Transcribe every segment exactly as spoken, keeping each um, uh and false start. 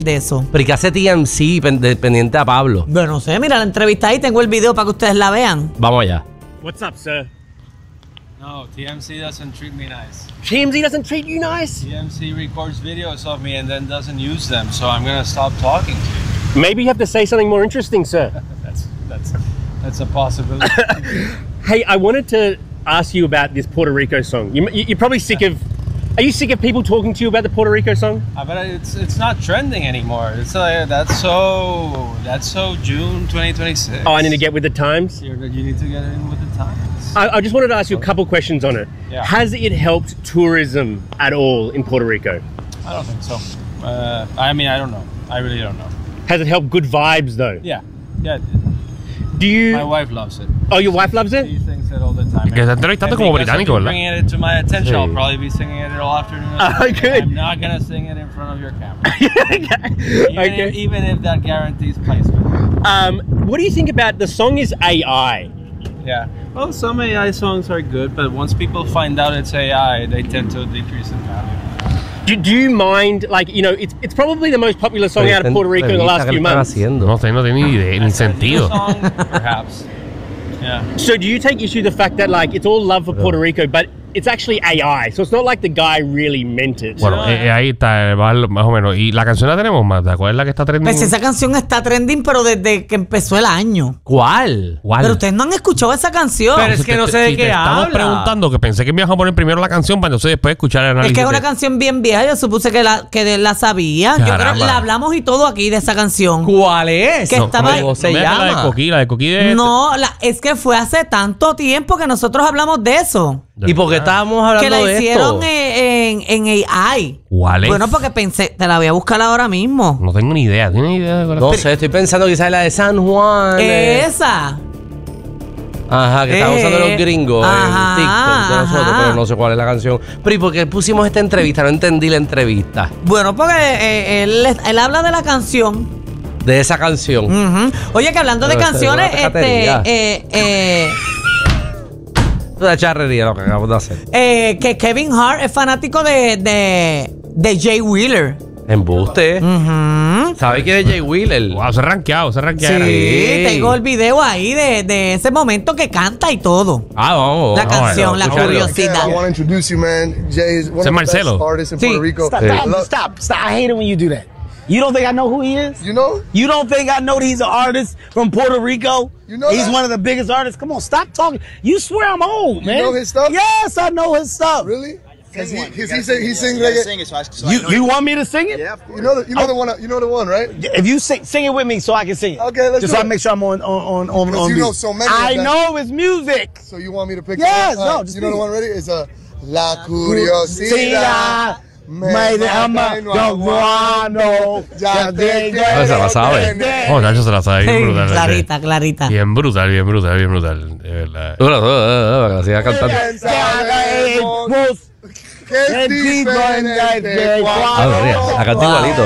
de eso. Pero ¿y qué hace T M C pendiente a Pablo? Bueno, no sé, mira la entrevista ahí, tengo el video para que ustedes la vean. Vamos allá. What's up, sir? No, T M C doesn't treat me nice. T M C doesn't treat you nice? T M C records videos of me and then doesn't use them, so I'm gonna stop talking to you. Maybe you have to say something more interesting, sir. That's that's that's a possibility. Hey, I wanted to ask you about this Puerto Rico song. You, you, you're probably sick of... Are you sick of people talking to you about the Puerto Rico song? Uh, but it's it's not trending anymore. It's uh, that's so that's so June twenty twenty-six. Oh, I need to get with the times? You're, you need to get in with the times. I, I just wanted to ask you a couple questions on it. Yeah. Has it helped tourism at all in Puerto Rico? I don't think so. Uh, I mean, I don't know. I really don't know. Has it helped good vibes though? Yeah, yeah. Do you... My wife loves it. Oh, your wife loves it? She sings it all the time. Que está entrevistando como británico, ¿verdad? Bringing it to my attention, Sí. I'll probably be singing it all afternoon. Oh, good. I'm not gonna sing it in front of your camera. Okay. Even, Okay. if, even if that guarantees placement. Um, what do you think about the song is A I? Yeah. Well, some A I songs are good, but once people find out it's A I, they tend to decrease in value. Do, do you mind, like, you know, it's it's probably the most popular song out of Puerto Rico in the last few months. No sé, no tiene ni idea, ni As a new sentido. song, perhaps. Yeah. So do you take issue with the fact that, like, it's all love for Puerto Rico, but it's actually A I, so it's not like the guy really meant it? Bueno, eh, ahí está, más, más o menos. Y la canción la tenemos, Marta. ¿Cuál es la que está trending? Pues esa canción está trending, pero desde que empezó el año. ¿Cuál? ¿Cuál? Pero ustedes no han escuchado esa canción. Pero es que no sé de si qué te estamos habla. preguntando, que pensé que me ibas a poner primero la canción para entonces después escuchar el Es análisis. que es una de- canción bien vieja, yo supuse que la, que la sabía. Yo creo que Caramba. la hablamos y todo aquí de esa canción. ¿Cuál es? Que estaba- ¿Cómo se No me digas la de llama? Coquí, la de Coquí de... No, la, es que fue hace tanto tiempo que nosotros hablamos de eso. ¿Y por qué estábamos hablando Que la de hicieron esto? en, en, en A I. ¿Cuál es? Bueno, porque pensé, te la voy a buscar ahora mismo. No tengo ni idea. ¿Tienes idea de cuál es? No sé, estoy pensando quizás en la de San Juan. eh. Esa. Ajá, que están Eh, usando los gringos ajá, en TikTok de nosotros, ajá. pero no sé cuál es la canción. Pero ¿y por qué pusimos esta entrevista? No entendí la entrevista Bueno, porque eh, él, él habla de la canción. de esa canción. Ujú. Oye, que hablando de Pero esa es canciones, una este, pecatería. eh, eh, Una charrería lo que acabamos de hacer. eh, que Kevin Hart es fanático de, de, de Jay Wheeler. Embuste. Ujú. ¿Sabes quién es Jay Wheeler? Wow, se ha rankeado, se ha rankeado. Sí, tengo el video ahí de, de ese momento que canta y todo. Ah, vamos. La vamos, canción, vamos, la escucharlo. curiosidad. I want to introduce you, man. Jay is one Ese of the Marcelo. best artists in Sí. Puerto Rico. Stop, Hey. stop, stop, stop. I hate it when you do that. You don't think I know who he is? You know? You don't think I know that he's an artist from Puerto Rico? You know He's that? one of the biggest artists. Come on, stop talking. You swear I'm old, man. know his stuff? Yes, I know his stuff. Really? Because he, cause he, sing, he sings reggae. You you want me to sing it? You know the you know the one you know the one, right? If you sing sing it with me so I can sing it. Okay, let's Just do so I it. make sure I'm on on on on, Because on you beat. know so many of I them. know it's music. So you want me to pick Yes, it? All no, right, just you know the sing it. one ready? It's a La Curiosidad. Me llama Don Juano. Ya te Ah, se la sabe. quiero. Oh, Nacho se la sabe. Bien Sí, brutal. clarita, clarita. Bien brutal, bien brutal, bien brutal. De verdad. Dura, dura, dura, dura, que la siga cantando. Sabemos Que es diferente Ah, María, la canta igualito.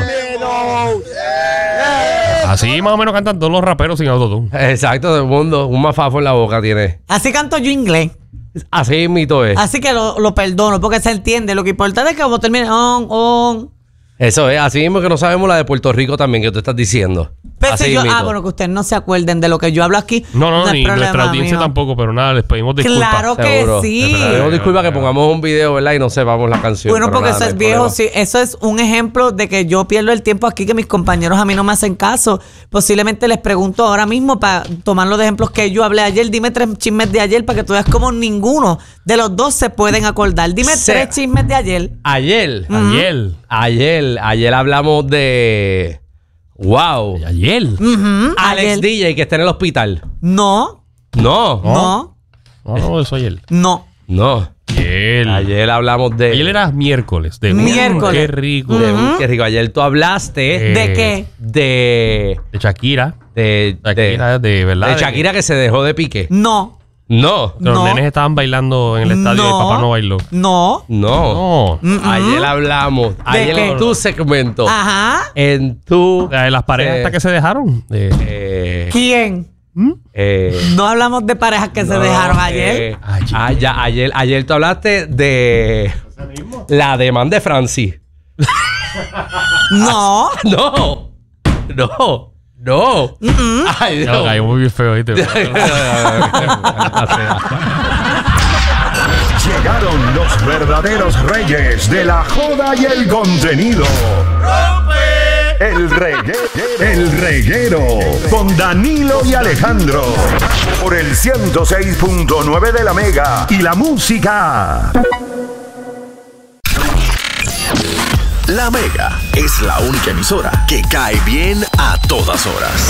Así más o menos cantan todos los raperos sin autotune. Exacto, todo el mundo. Un mafafo en la boca tiene. Así canto yo inglés. Así mito es. Así que lo, lo perdono porque se entiende. Lo que importa es que como termine on, on. Eso es. Así mismo que no sabemos la de Puerto Rico también que tú estás diciendo. Pero Así si yo, mito. ah, bueno, que ustedes no se acuerden de lo que yo hablo aquí. No, no, es ni problema nuestra audiencia mío. tampoco, pero nada, les pedimos disculpas. Claro que Seguro. sí. Pedimos disculpas que pongamos un video, ¿verdad? Y no sepamos la canción. Bueno, pero porque nada, eso no es hay viejo, problema. sí. Eso es un ejemplo de que yo pierdo el tiempo aquí, que mis compañeros a mí no me hacen caso. Posiblemente les pregunto ahora mismo para tomarlo de ejemplos que yo hablé ayer. Dime tres chismes de ayer para que tú veas cómo ninguno de los dos se pueden acordar. Dime Se- tres chismes de ayer. Ayer. Ayer. Ayer. Ayer hablamos de. Wow. Ayer. Ujú, Alex ayer. D J que está en el hospital. No, No. no, No, no, eso ayer. no. No. Ayer. Ayer hablamos de. Ayer era miércoles. De Miércoles. Qué rico. de un- qué rico. Ayer tú hablaste Eh, ¿De qué? de. De Shakira. De. Shakira, de, de verdad. de de Shakira que se dejó de pique. No, No. que Los No. nenes estaban bailando en el estadio y no, papá no bailó. no. No. No. Ayer hablamos. Ayer qué? en tu segmento. Ajá. En tu. De las parejas Eh, estas que se dejaron. De- Eh, ¿Quién? eh, No hablamos de parejas que se no, dejaron ayer. eh, ah, ya, ayer. Ayer tú hablaste de. La demanda de Francis. No. No. No. No. Mm-mm. Ay, Ya no. lo cayó muy bien feo, ¿viste? Llegaron los verdaderos reyes de la joda y el contenido. El reguero, el reguero con Danilo y Alejandro por el ciento seis punto nueve de la Mega y la música. La Mega es la única emisora que cae bien a todas horas.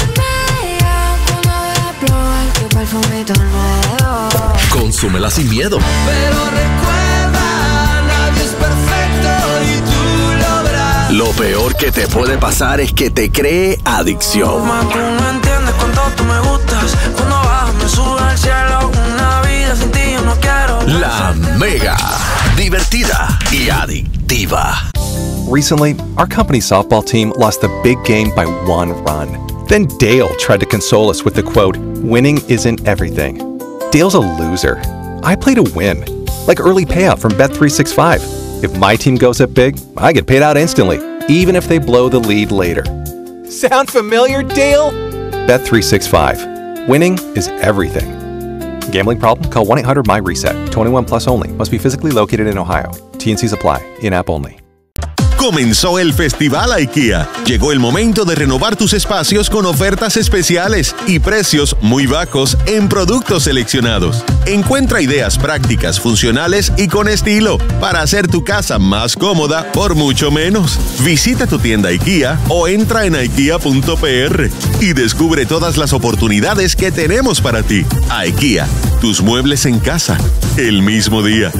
Consúmela sin miedo. Pero recuerda, nadie es perfecto y tú lo verás. Lo peor que te puede pasar es que te cree adicción. Tú no entiendes cuánto tú me gustas. Cuando bajas me sube al cielo. Una vida sin ti yo no quiero. La Mega. Divertida y adictiva. Recently, our company softball team lost the big game by one run. Then Dale tried to console us with the quote, "Winning isn't everything." Dale's a loser. I play to win. Like early payout from Bet three sixty-five. If my team goes up big, I get paid out instantly, even if they blow the lead later. Sound familiar, Dale? Bet three sixty-five. Winning is everything. Gambling problem? Call one eight hundred M Y RESET. twenty-one plus only. Must be physically located in Ohio. T N Cs apply. In-app only. Comenzó el Festival IKEA. Llegó el momento de renovar tus espacios con ofertas especiales y precios muy bajos en productos seleccionados. Encuentra ideas prácticas, funcionales y con estilo para hacer tu casa más cómoda por mucho menos. Visita tu tienda IKEA o entra en ikea punto p r y descubre todas las oportunidades que tenemos para ti. IKEA, tus muebles en casa, el mismo día.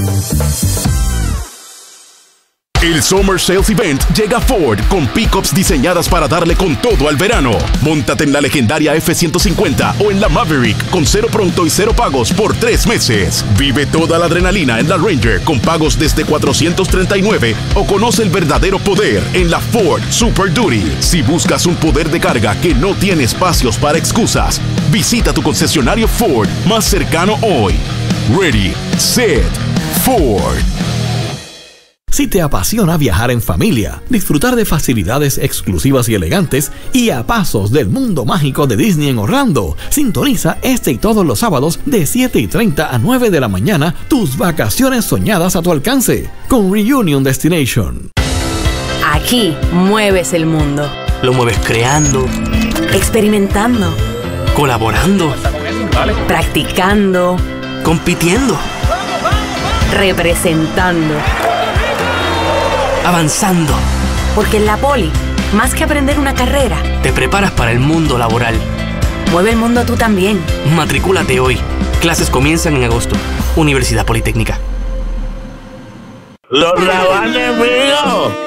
El Summer Sales Event llega a Ford con pickups diseñadas para darle con todo al verano. Móntate en la legendaria F ciento cincuenta o en la Maverick con cero pronto y cero pagos por tres meses. Vive toda la adrenalina en la Ranger con pagos desde cuatrocientos treinta y nueve o conoce el verdadero poder en la Ford Super Duty. Si buscas un poder de carga que no tiene espacios para excusas, visita tu concesionario Ford más cercano hoy. Ready, set, Ford. Si te apasiona viajar en familia, disfrutar de facilidades exclusivas y elegantes y a pasos del mundo mágico de Disney en Orlando, sintoniza este y todos los sábados de siete y treinta a nueve de la mañana tus vacaciones soñadas a tu alcance con Reunion Destination. Aquí mueves el mundo. Lo mueves creando, experimentando, colaborando, practicando, compitiendo, representando, avanzando. Porque en la Poli, más que aprender una carrera, te preparas para el mundo laboral. Mueve el mundo tú también. Matricúlate hoy. Clases comienzan en agosto. Universidad Politécnica. Los rabanes míos.